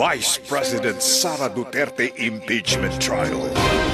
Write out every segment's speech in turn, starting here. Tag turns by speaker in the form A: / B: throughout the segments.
A: Vice President Sara Duterte impeachment trial.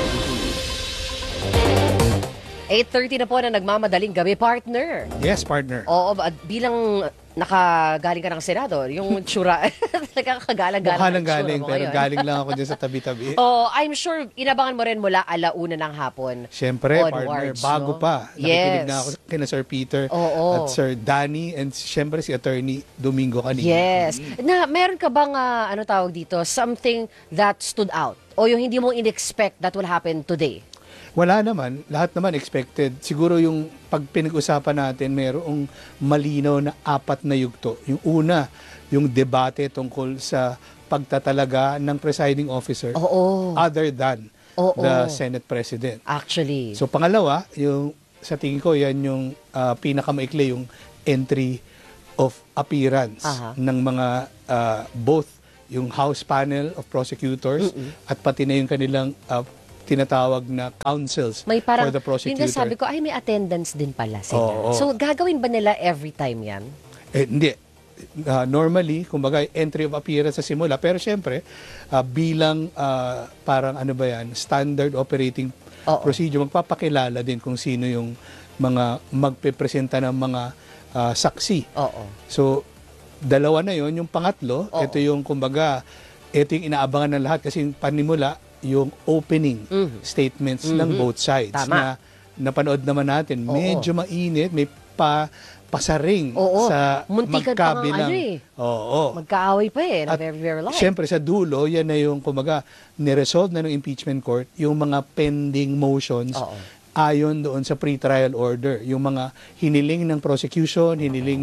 B: 8:30 na po na nagmamadaling gabi, partner.
C: Yes, partner.
B: Oo, at bilang nakagaling ka ng Senado, yung tsura, talagang kagalang-galang.
C: Mukha nang galing, pero galing lang ako dyan sa tabi-tabi.
B: Oh, I'm sure inabangan mo rin mula alauna ng hapon.
C: Siyempre, partner,
B: onwards,
C: bago
B: no?
C: pa. Nakikinig na ako kina Sir Peter
B: Oo.
C: at Sir Danny and siyempre si Attorney Domingo kanina.
B: Yes. Na meron ka bang ano tawag dito, something that stood out o yung hindi mo in-expect that will happen today?
C: Wala naman. Lahat naman expected. Siguro yung pag pinag-usapan natin, mayroong malinaw na 4 na yugto. Yung una, yung debate tungkol sa pagtatalaga ng presiding officer other than the Senate President.
B: Actually.
C: So pangalawa, yung sa tingin ko yan yung pinakamaikli yung entry of appearance ng mga both yung House Panel of Prosecutors at pati na yung kanilang tinatawag na counsels
B: may parang,
C: for the prosecutor.
B: Yung sabi ko, ay may attendance din pala sila. So gagawin ba nila every time yan?
C: Hindi. Normally, kumbaga entry of appearance sa simula. Pero syempre, bilang parang ano ba yan, standard operating procedure, magpapakilala din kung sino yung mga magpipresenta ng mga saksi. So, dalawa na yon. Yung pangatlo, ito yung kumbaga, ito yung inaabangan ng lahat kasi panimula, yung opening statements ng both sides.
B: Tama.
C: Na napanood naman natin, medyo mainit, may pasaring sa
B: muntikan
C: magkabilang.
B: Magkaaway pa na
C: At
B: very, very long.
C: siyempre sa dulo, yan na yung kumaga, niresolve na ng impeachment court yung mga pending motions ayon doon sa pre-trial order. Yung mga hiniling ng prosecution, hiniling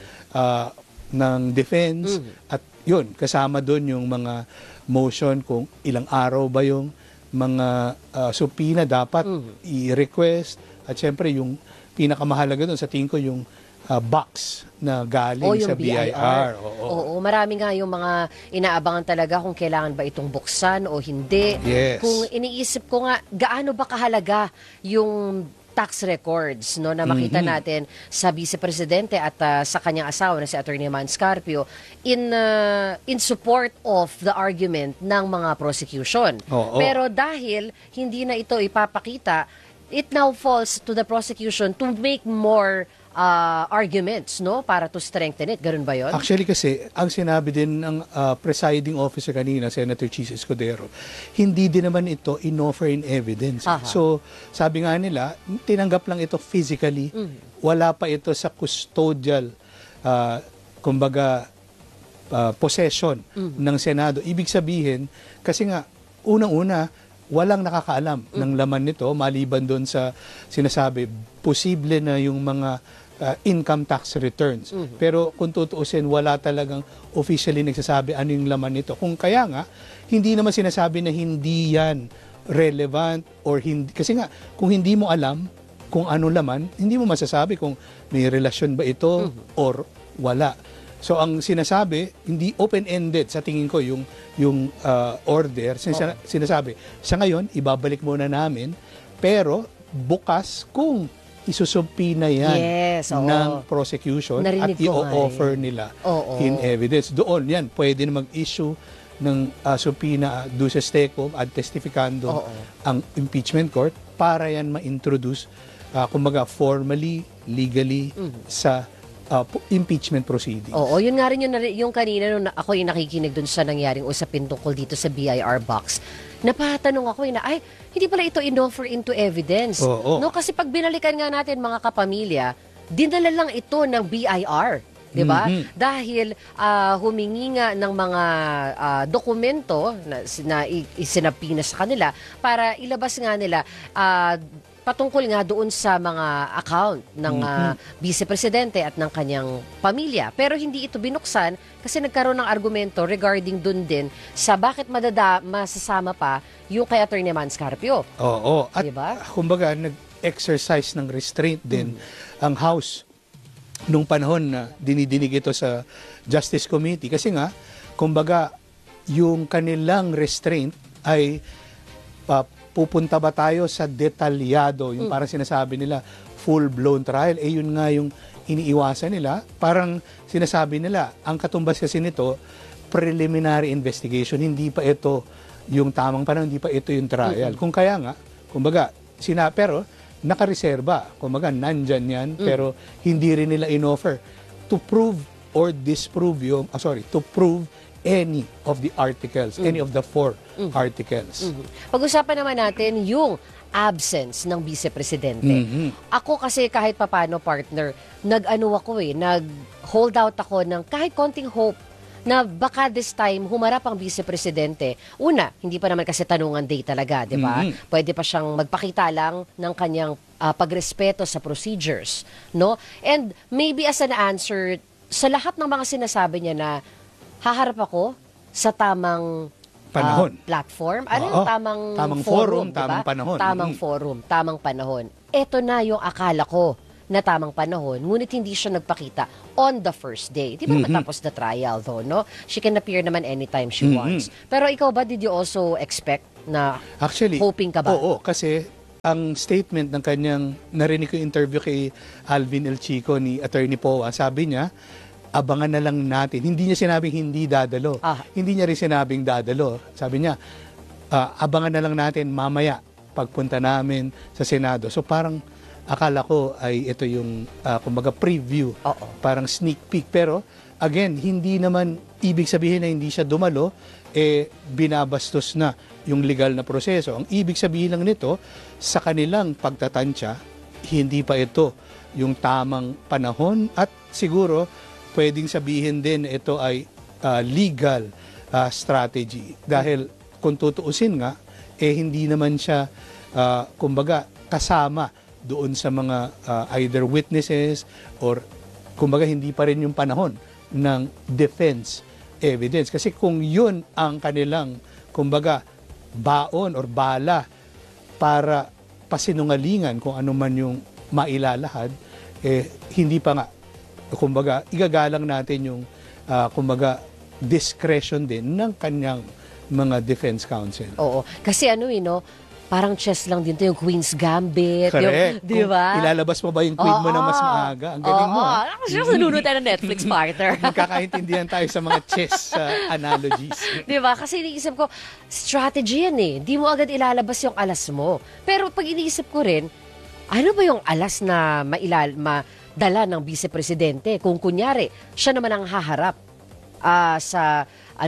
C: ng defense, at yun, kasama doon yung mga motion kung ilang araw ba yung mga subpoena dapat i-request. At syempre yung pinakamahalaga doon sa tingin ko yung box na galing sa BIR.
B: Oo, marami nga yung mga inaabangan talaga kung kailangan ba itong buksan o hindi.
C: Yes.
B: Kung iniisip ko nga, gaano ba kahalaga yung tax records no na makita natin sa Vice Presidente at sa kanyang asawa na si Attorney Man Scarpio in support of the argument ng mga prosecution. Pero dahil hindi na ito ipapakita, it now falls to the prosecution to make more arguments, no? Para to strengthen it. Ganun ba yun?
C: Actually kasi, ang sinabi din ng presiding officer kanina, Senator Chis Escudero, hindi din naman ito in-offer in evidence. So, sabi nga nila, tinanggap lang ito physically. Wala pa ito sa custodial, kumbaga, possession ng Senado. Ibig sabihin, kasi nga, unang-una, walang nakakaalam ng laman nito, maliban doon sa sinasabi, posible na yung mga income tax returns. Pero kung tutuusin, wala talagang officially nagsasabi ano yung laman nito. Kung kaya nga, hindi naman sinasabi na hindi yan relevant or hindi. Kasi nga, kung hindi mo alam kung ano laman, hindi mo masasabi kung may relasyon ba ito or wala. So ang sinasabi, hindi open-ended sa tingin ko yung order. Sinasabi, sa ngayon, ibabalik muna namin, pero bukas kung isusubpina yan ng prosecution at i-offer nila in evidence. Doon yan, pwede na mag-issue ng subpoena duces tecum ad testificando ang impeachment court para yan ma-introduce kumbaga formally, legally sa impeachment proceedings.
B: Yun nga rin yung kanina nung ako yung nakikinig dun sa nangyaring usapin tungkol dito sa BIR box. Napatanong ako ay, hindi pala ito in-offer into evidence. No, kasi pag binalikan nga natin mga kapamilya, dinala lang ito ng BIR. Diba? Dahil humingi nga ng mga dokumento na isinapina sa kanila para ilabas nga nila patungkol nga doon sa mga account ng Vice Presidente at ng kanyang pamilya. Pero hindi ito binuksan kasi nagkaroon ng argumento regarding doon din sa bakit masasama pa yung kay Attorney Man Scarpio.
C: At kumbaga nag-exercise ng restraint din ang House nung panahon na dinidinig ito sa Justice Committee. Kasi nga, kumbaga, yung kanilang restraint ay pupunta ba tayo sa detalyado, yung parang sinasabi nila, full-blown trial. Yun nga yung iniiwasan nila. Parang sinasabi nila, ang katumbas kasi nito, preliminary investigation, hindi pa ito yung tamang panahon, hindi pa ito yung trial. Kung kaya nga, kumbaga, pero nakareserba, kumbaga, nandyan yan, pero hindi rin nila in-offer to prove or disprove to prove any of the articles, any of the 4 articles.
B: Pag-usapan naman natin yung absence ng vice-presidente. Ako kasi kahit papano, partner, nag-hold out ako ng kahit konting hope na baka this time humarap ang vice-presidente. Una, hindi pa naman kasi tanungan day talaga, di ba? Pwede pa siyang magpakita lang ng kanyang pagrespeto sa procedures, no? And maybe as an answer sa lahat ng mga sinasabi niya na haharap ako sa tamang
C: panahon.
B: Platform. Ano yung tamang
C: forum,
B: diba?
C: tamang panahon.
B: Tamang forum, tamang panahon. Ito na yung akala ko na tamang panahon, ngunit hindi siya nagpakita on the first day. Di ba matapos the trial though, no? She can appear naman anytime she wants. Pero ikaw ba, did you also expect na
C: actually,
B: hoping ka ba?
C: Oo, kasi ang statement ng kanyang, narinig ko yung interview kay Alvin El Chico ni Attorney Poa, sabi niya, abangan na lang natin. Hindi niya sinabing hindi dadalo. Hindi niya rin sinabing dadalo. Sabi niya, abangan na lang natin mamaya pagpunta namin sa Senado. So parang akala ko ay ito yung kumbaga preview. Parang sneak peek. Pero again, hindi naman ibig sabihin na hindi siya dumalo, binabastos na yung legal na proseso. Ang ibig sabihin lang nito, sa kanilang pagtatansya, hindi pa ito yung tamang panahon at siguro pwedeng sabihin din ito ay legal strategy. Dahil kung tutuusin nga, hindi naman siya kumbaga kasama doon sa mga either witnesses or kumbaga hindi pa rin yung panahon ng defense evidence. Kasi kung yun ang kanilang kumbaga baon or bala para pasinungalingan kung ano man yung mailalahad, hindi pa nga kumbaga igagalang natin yung kumbaga discretion din ng kanyang mga defense counsel.
B: Oo. Kasi parang chess lang din to yung Queen's Gambit.
C: Correct.
B: Di ba?
C: Ilalabas mo ba yung queen mo na mas maaga? Ang galing mo.
B: Ako siya sununod tayo ng Netflix, partner.
C: Magkakaintindihan tayo sa mga chess analogies.
B: Di ba? Kasi iniisip ko, strategy yan eh. Di mo agad ilalabas yung alas mo. Pero pag iniisip ko rin, ano ba yung alas na madala ng vice-presidente? Kung kunyari, siya naman ang haharap sa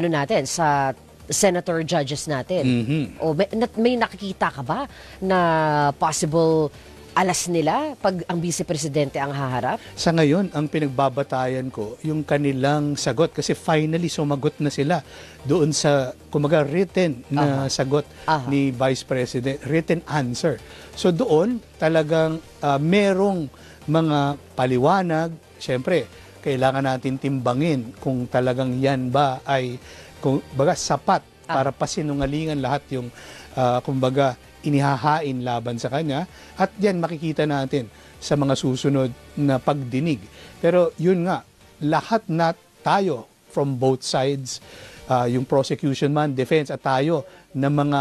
B: sa senator judges natin. O may nakikita ka ba na possible alas nila pag ang vice-presidente ang haharap?
C: Sa ngayon, ang pinagbabatayan ko, yung kanilang sagot. Kasi finally, sumagot na sila doon sa, kumaga, written na sagot ni Vice President, written answer. So doon, talagang merong mga paliwanag. Siyempre, kailangan natin timbangin kung talagang yan ba ay kumbaga sapat para pasinungalingan lahat yung kumbaga inihahain laban sa kanya, at yan makikita natin sa mga susunod na pagdinig. Pero yun nga, lahat na tayo from both sides, yung prosecution man, defense, at tayo na mga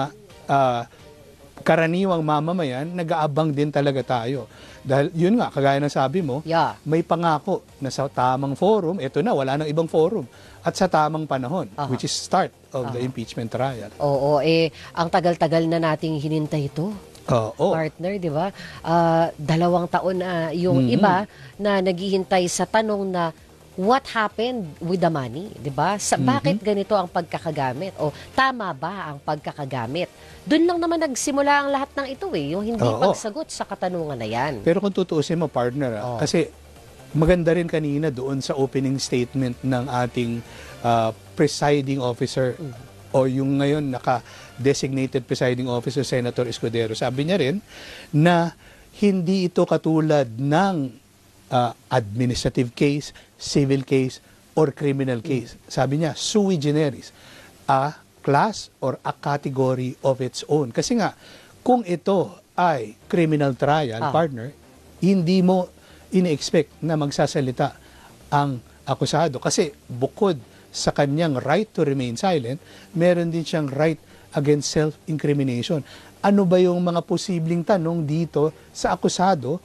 C: karaniwang mamamayan, nag-aabang din talaga tayo. Dahil yun nga, kagaya ng sabi mo, may pangako na sa tamang forum, eto na, wala nang ibang forum, at sa tamang panahon, which is start of the impeachment trial.
B: Oo, ang tagal-tagal na nating hinintay ito. Partner, di ba? 2 taon na yung iba na naghihintay sa tanong na what happened with the money, di ba? Bakit ganito ang pagkakagamit? O tama ba ang pagkakagamit? Doon lang naman nagsimula ang lahat ng ito yung hindi pagsagot sa katanungan na yan.
C: Pero kung tutuusin mo, partner, kasi maganda rin kanina doon sa opening statement ng ating presiding officer o yung ngayon naka-designated presiding officer, Senator Escudero. Sabi niya rin na hindi ito katulad ng administrative case, civil case, or criminal case. Sabi niya, sui generis, a class or a category of its own. Kasi nga, kung ito ay criminal trial, partner, hindi mo ini-expect na magsasalita ang akusado. Kasi bukod sa kanyang right to remain silent, meron din siyang right against self-incrimination. Ano ba yung mga posibleng tanong dito sa akusado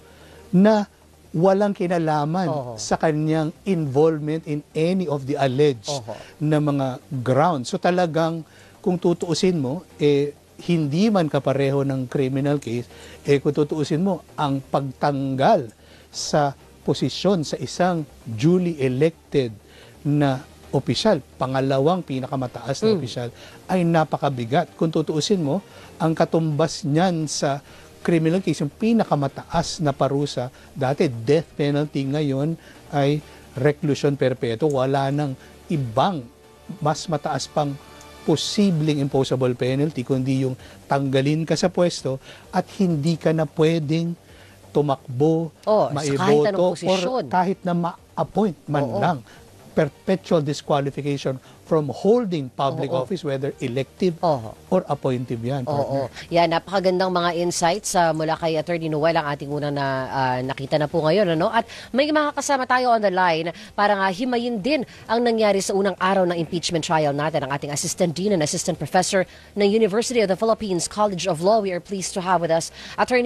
C: na walang kinalaman
B: Oho.
C: sa kanyang involvement in any of the alleged
B: Oho.
C: na mga grounds. So talagang kung tutuusin mo, hindi man kapareho ng criminal case, kung tutuusin mo, ang pagtanggal sa posisyon sa isang duly elected na opisyal, pangalawang pinakamataas na opisyal, ay napakabigat. Kung tutuusin mo, ang katumbas niyan sa criminal case, yung pinakamataas na parusa, dati death penalty, ngayon ay reclusion perpetuo. Wala nang ibang mas mataas pang posibleng imposable penalty, kundi yung tanggalin ka sa pwesto at hindi ka na pwedeng tumakbo,
B: Sa kahit anong
C: maiboto,
B: posisyon.
C: or kahit na ma-appoint man
B: Oo.
C: lang. Perpetual disqualification from holding public office, whether elective
B: Oo.
C: or appointive yan.
B: Oo. Yan, napakagandang mga insights mula kay Attorney Noel, ang ating unang nakita na po ngayon. Ano? At may mga kasama tayo on the line para nga himayin din ang nangyari sa unang araw ng impeachment trial natin. Ang ating Assistant Dean and Assistant Professor ng University of the Philippines College of Law. We are pleased to have with us Attorney